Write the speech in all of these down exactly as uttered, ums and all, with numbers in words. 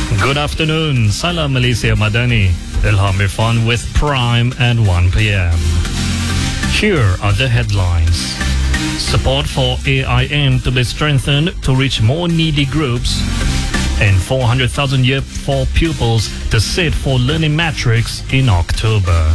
Good afternoon, Salam Malaysia Madani. Ilham Irfan with Prime at one p m. Here are the headlines. Support for A I M to be strengthened to reach more needy groups. And four hundred thousand year for pupils to sit for learning matrix in October.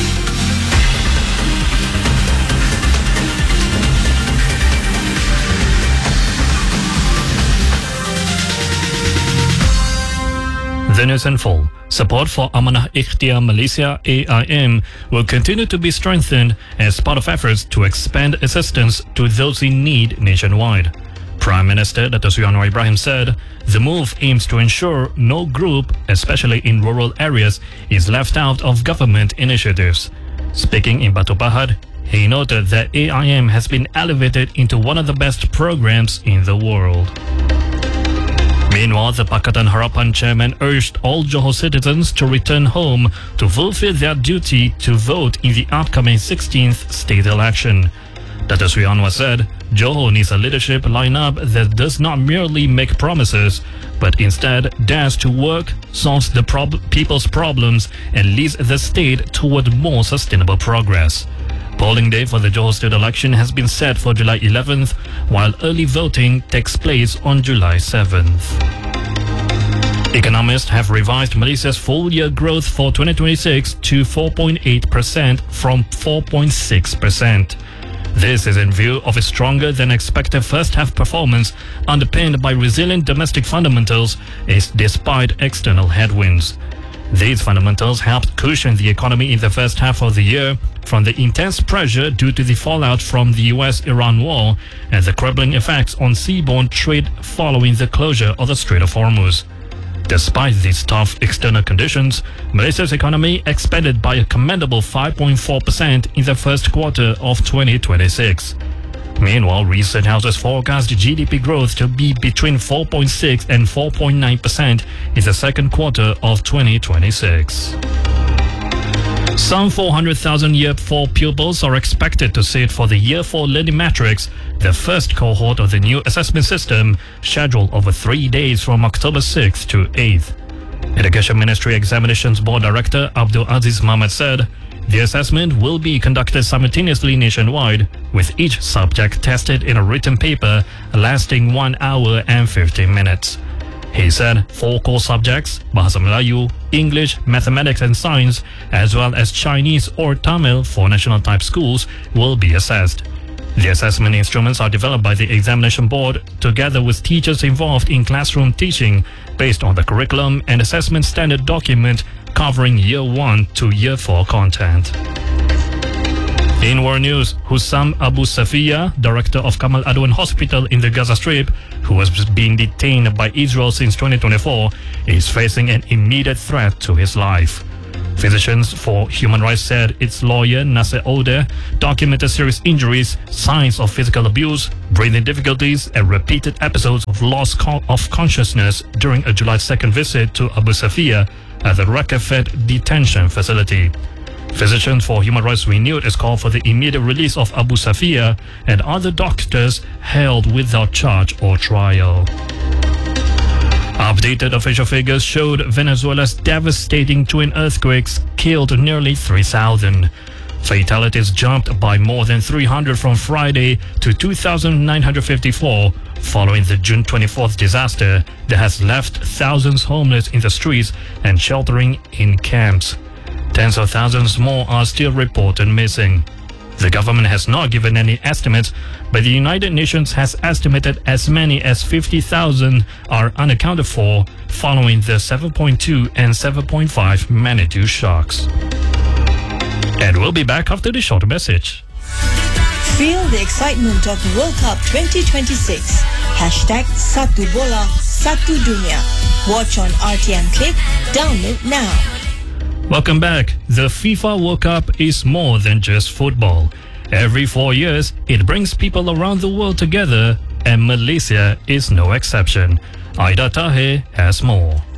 The news in full. Support for Amanah Ikhtiar Malaysia A I M will continue to be strengthened as part of efforts to expand assistance to those in need nationwide. Prime Minister Dato' Sri Anwar Ibrahim said the move aims to ensure no group, especially in rural areas, is left out of government initiatives. Speaking in Batu Pahat, he noted that A I M has been elevated into one of the best programs in the world. Meanwhile, the Pakatan Harapan chairman urged all Johor citizens to return home to fulfill their duty to vote in the upcoming sixteenth state election. Dato' Sri Anwar said, Johor needs a leadership lineup that does not merely make promises, but instead dares to work, solves the prob- people's problems, and leads the state toward more sustainable progress. Polling day for the Johor state election has been set for July eleventh, while early voting takes place on July seventh. Economists have revised Malaysia's full-year growth for twenty twenty-six to four point eight percent from four point six percent. This is in view of a stronger than expected first-half performance underpinned by resilient domestic fundamentals despite external headwinds. These fundamentals helped cushion the economy in the first half of the year from the intense pressure due to the fallout from the U S Iran war and the crippling effects on seaborne trade following the closure of the Strait of Hormuz. Despite these tough external conditions, Malaysia's economy expanded by a commendable five point four percent in the first quarter of twenty twenty-six. Meanwhile, research houses forecast G D P growth to be between four point six and four point nine percent in the second quarter of twenty twenty-six. Some four hundred thousand Year four pupils are expected to sit for the Year four Learning Matrix, the first cohort of the new assessment system, scheduled over three days from October sixth to eighth. Education Ministry Examinations Board Director Abdul Aziz Mohamad said, the assessment will be conducted simultaneously nationwide, with each subject tested in a written paper lasting one hour and fifteen minutes. He said four core subjects, Bahasa Melayu, English, Mathematics and Science, as well as Chinese or Tamil for national type schools, will be assessed. The assessment instruments are developed by the Examination Board together with teachers involved in classroom teaching based on the curriculum and assessment standard document covering Year one to Year four content. In world news, Hussam Abu Safiya, director of Kamal Adwan Hospital in the Gaza Strip, who has been detained by Israel since twenty twenty-four, is facing an immediate threat to his life. Physicians for Human Rights said its lawyer, Nasser Ode, documented serious injuries, signs of physical abuse, breathing difficulties, and repeated episodes of loss of consciousness during a July second visit to Abu Safiya at the Rakafet detention facility. Physicians for Human Rights renewed its call for the immediate release of Abu Safiya and other doctors held without charge or trial. Updated official figures showed Venezuela's devastating twin earthquakes killed nearly three thousand. Fatalities jumped by more than three hundred from Friday to two thousand nine hundred fifty-four, following the June twenty-fourth disaster that has left thousands homeless in the streets and sheltering in camps. Tens of thousands more are still reported missing. The government has not given any estimates, but the United Nations has estimated as many as fifty thousand are unaccounted for following the seven point two and seven point five magnitude shocks. And we'll be back after the short message. Feel the excitement of World Cup twenty twenty-six. Hashtag Satu Bola, Satu Dunia. Watch on R T M Click. Download now. Welcome back. The FIFA World Cup is more than just football. Every four years, it brings people around the world together, and Malaysia is no exception. Aida Tahir has more.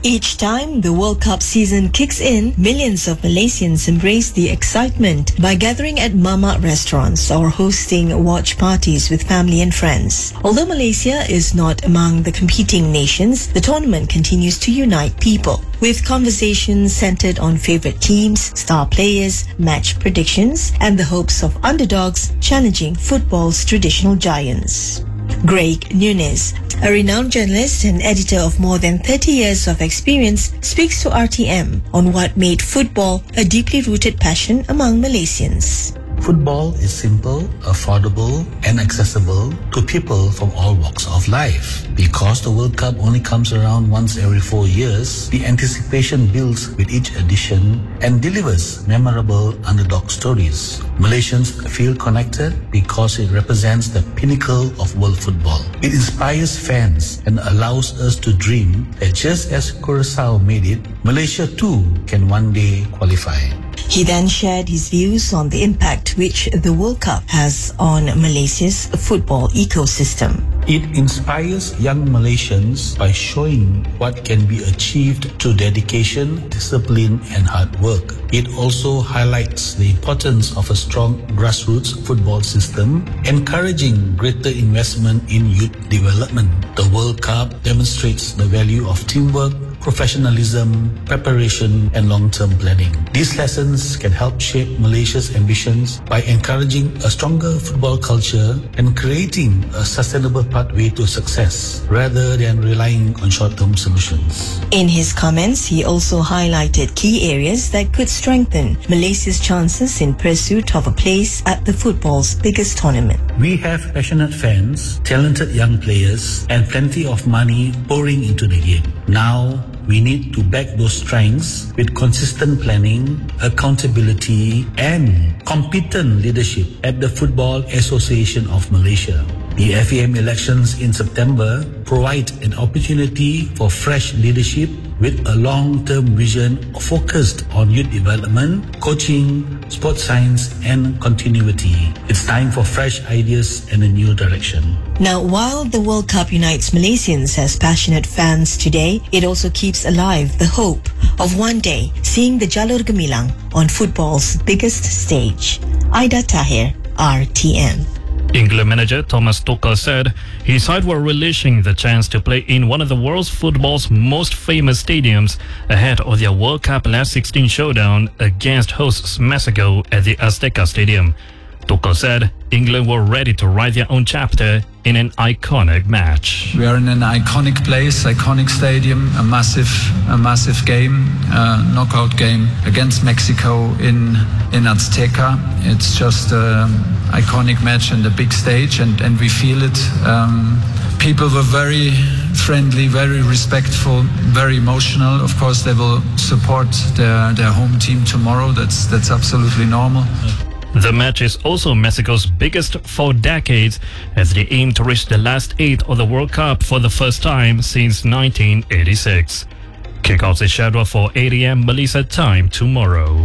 Each time the World Cup season kicks in, millions of Malaysians embrace the excitement by gathering at Mamak restaurants or hosting watch parties with family and friends. Although Malaysia is not among the competing nations, the tournament continues to unite people, with conversations centered on favorite teams, star players, match predictions, and the hopes of underdogs challenging football's traditional giants. Greg Nunes, a renowned journalist and editor of more than thirty years of experience, speaks to R T M on what made football a deeply rooted passion among Malaysians. Football is simple, affordable, and accessible to people from all walks of life. Because the World Cup only comes around once every four years, the anticipation builds with each edition and delivers memorable underdog stories. Malaysians feel connected because it represents the pinnacle of world football. It inspires fans and allows us to dream that just as Curaçao made it, Malaysia too can one day qualify. He then shared his views on the impact which the World Cup has on Malaysia's football ecosystem. It inspires young Malaysians by showing what can be achieved through dedication, discipline, and hard work. It also highlights the importance of a strong grassroots football system, encouraging greater investment in youth development. The World Cup demonstrates the value of teamwork, professionalism, preparation, and long-term planning. These lessons can help shape Malaysia's ambitions by encouraging a stronger football culture and creating a sustainable pathway to success rather than relying on short-term solutions. In his comments, he also highlighted key areas that could strengthen Malaysia's chances in pursuit of a place at the football's biggest tournament. We have passionate fans, talented young players, and plenty of money pouring into the game. Now, we need to back those strengths with consistent planning, accountability, and competent leadership at the Football Association of Malaysia. The F A M elections in September provide an opportunity for fresh leadership with a long-term vision focused on youth development, coaching, sports science, and continuity. It's time for fresh ideas and a new direction. Now, while the World Cup unites Malaysians as passionate fans today, it also keeps alive the hope of one day seeing the Jalur Gemilang on football's biggest stage. Aida Tahir, R T M. England manager Thomas Tuchel said his side were relishing the chance to play in one of the world's football's most famous stadiums ahead of their World Cup last sixteen showdown against hosts Mexico at the Azteca Stadium. Tuchel said England were ready to write their own chapter in an iconic match. We are in an iconic place, iconic stadium, a massive, a massive game, a knockout game against Mexico in in Azteca. It's just an iconic match and a big stage, and, and we feel it. Um, people were very friendly, very respectful, very emotional. Of course, they will support their, their home team tomorrow. That's that's absolutely normal. The match is also Mexico's biggest for decades as they aim to reach the last eight of the World Cup for the first time since nineteen eighty-six. Kickoff is scheduled for eight a m Malaysia time tomorrow.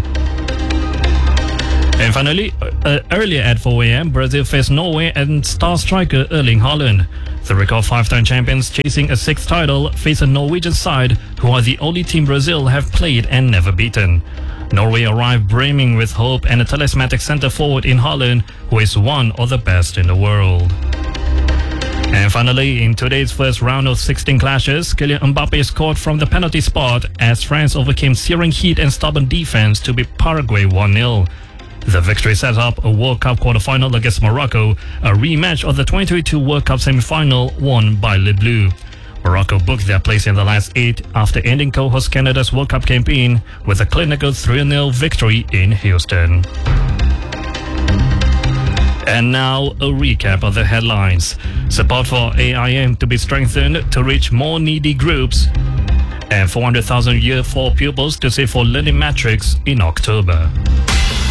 And finally, uh, earlier at four a m, Brazil faced Norway and star striker Erling Haaland. The record five-time champions chasing a sixth title face a Norwegian side who are the only team Brazil have played and never beaten. Norway arrived brimming with hope and a talismanic centre forward in Haaland, who is one of the best in the world. And finally, in today's first round of sixteen clashes, Kylian Mbappe scored from the penalty spot as France overcame searing heat and stubborn defense to beat Paraguay one nil. The victory set up a World Cup quarter-final against Morocco, a rematch of the twenty twenty-two World Cup semi-final won by Les Bleus. Morocco booked their place in the last eight after ending co-host Canada's World Cup campaign with a clinical three nil victory in Houston. And now a recap of the headlines. Support for A I M to be strengthened to reach more needy groups, and four hundred thousand year four pupils to save for learning metrics in October.